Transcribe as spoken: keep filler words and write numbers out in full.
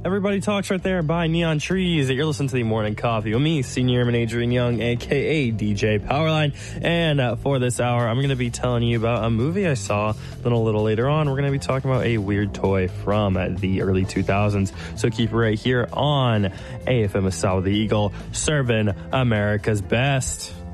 Everybody Talks right there by Neon Trees. You're listening to the Morning Coffee with me, Senior Airman Adrian Young, a k a. D J Powerline. And uh, for this hour, I'm going to be telling you about a movie I saw. Then a little later on, we're going to be talking about a weird toy from the early two thousands. So keep it right here on A F M Assault the Eagle, serving America's best.